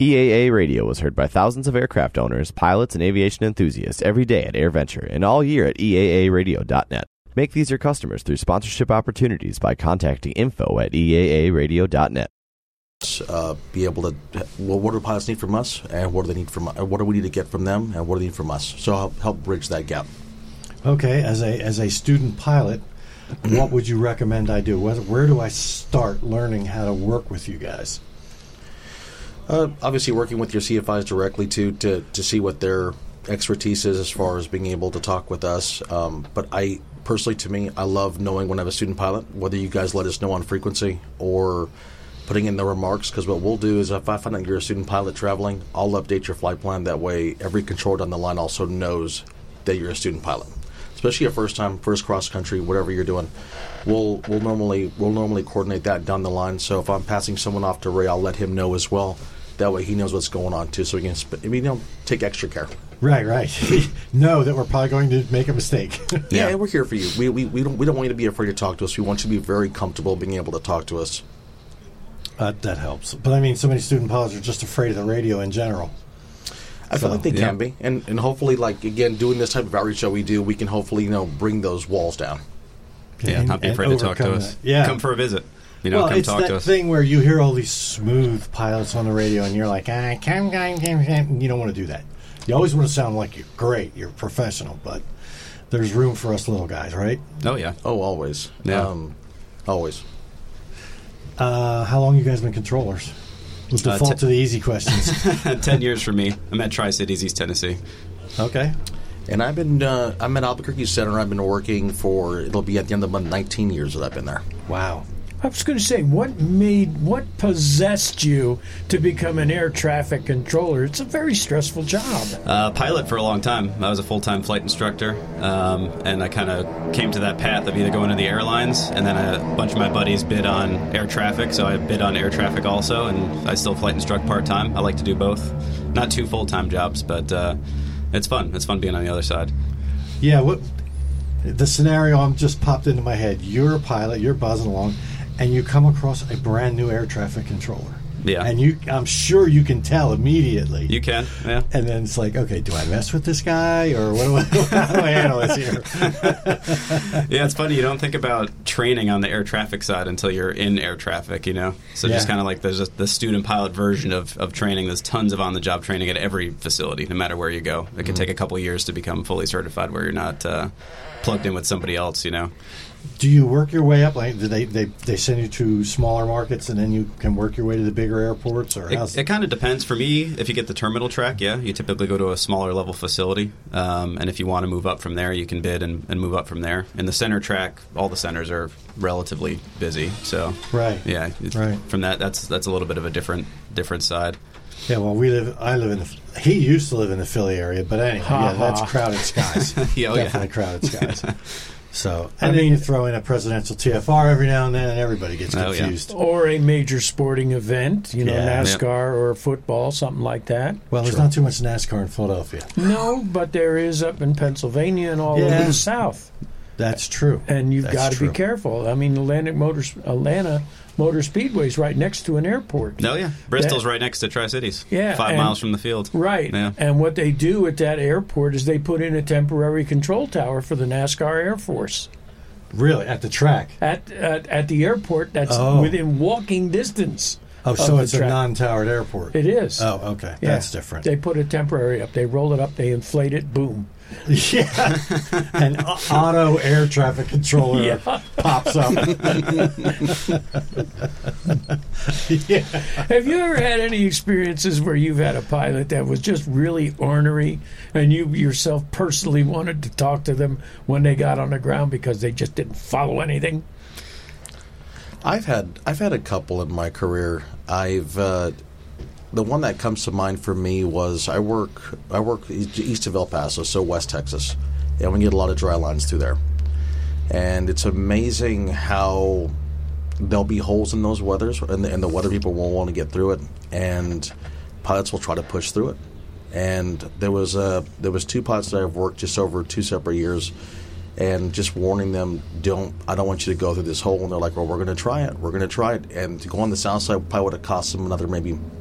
EAA Radio was heard by thousands of aircraft owners, pilots, and aviation enthusiasts every day at AirVenture and all year at EAAradio.net. Make these your customers through sponsorship opportunities by contacting info@EAAradio.net. Be able to, well, what do pilots need from us, and what do they need from, what do we need to get from them, and what do they need from us? So help bridge that gap. Okay, as a student pilot, what would you recommend I do? Where do I start learning how to work with you guys? Obviously, working with your CFIs directly to see what their expertise is as far as being able to talk with us. But I personally, to me, I love knowing when I have a student pilot, whether you guys let us know on frequency or putting in the remarks, because what we'll do is if I find out you're a student pilot traveling, I'll update your flight plan. That way, every controller on the line also knows that you're a student pilot. Especially a first time, first cross country, whatever you're doing, we'll normally coordinate that down the line. So if I'm passing someone off to Ray, I'll let him know as well. That way he knows what's going on too, so we can take extra care. Right. Know that we're probably going to make a mistake. Yeah, we're here for you. We don't want you to be afraid to talk to us. We want you to be very comfortable being able to talk to us. That helps. But I mean, so many student pilots are just afraid of the radio in general. I feel like they can be, and hopefully, like again, doing this type of outreach that we do, we can hopefully bring those walls down. Yeah, not be afraid to talk to us. Yeah, come for a visit. Come talk to us. It's that thing where you hear all these smooth pilots on the radio, and you're like, you don't want to do that. You always want to sound like you're great, you're professional, but there's room for us little guys, right? Oh yeah. Oh, always. Yeah. Always. How long you guys been controllers? We'll default to the easy questions. 10 years for me. I'm at Tri-Cities, East Tennessee. Okay. And I'm at Albuquerque Center. I've been working it'll be at the end of the month, 19 years that I've been there. Wow. I was going to say, what possessed you to become an air traffic controller? It's a very stressful job. Pilot for a long time. I was a full-time flight instructor, and I kind of came to that path of either going to the airlines, and then a bunch of my buddies bid on air traffic, so I bid on air traffic also, and I still flight instruct part-time. I like to do both. Not two full-time jobs, but it's fun. It's fun being on the other side. Yeah, the scenario just popped into my head. You're a pilot, you're buzzing along, and you come across a brand new air traffic controller. Yeah. And I'm sure you can tell immediately. You can, yeah. And then it's like, okay, do I mess with this guy, or how do I handle this here? Yeah, it's funny. You don't think about training on the air traffic side until you're in air traffic, So just kind of like there's the student pilot version of training. There's tons of on-the-job training at every facility, no matter where you go. It can take a couple years to become fully certified where you're not plugged in with somebody else, Do you work your way up? Like, do they send you to smaller markets and then you can work your way to the bigger airports? Or it kind of depends. For me, if you get the terminal track, you typically go to a smaller level facility. And if you want to move up from there, you can bid and move up from there. In the center track, all the centers are relatively busy. So right. From that's a little bit of a different side. Yeah, well, he used to live in the Philly area, but anyway, that's crowded skies. Definitely crowded skies. So, and then you throw in a presidential TFR every now and then, and everybody gets confused. Or a major sporting event, NASCAR or football, something like that. Well, there's not too much NASCAR in Philadelphia. No, but there is up in Pennsylvania and all over the South. That's true. And you've got to be careful. I mean, Atlanta Motor Speedway is right next to an airport. Oh, yeah. Bristol's right next to Tri-Cities. Yeah. 5 miles from the field. Right. Yeah. And what they do at that airport is they put in a temporary control tower for the NASCAR Air Force. Really? At the track? At the airport that's within walking distance. Oh, so it's a non-towered airport. It is. Oh, okay. Yeah. That's different. They put a temporary up. They roll it up. They inflate it. Boom. Yeah. An auto air traffic controller pops up. Have you ever had any experiences where you've had a pilot that was just really ornery and you yourself personally wanted to talk to them when they got on the ground because they just didn't follow anything? I've had a couple in my career. The one that comes to mind for me was I work east of El Paso, so West Texas, and we get a lot of dry lines through there. And it's amazing how there'll be holes in those weathers, and the weather people won't want to get through it, and pilots will try to push through it. And there was 2 pilots that I've worked just over 2 separate years, and just warning them, I don't want you to go through this hole. And they're like, well, we're going to try it. And to go on the south side probably would have cost them another maybe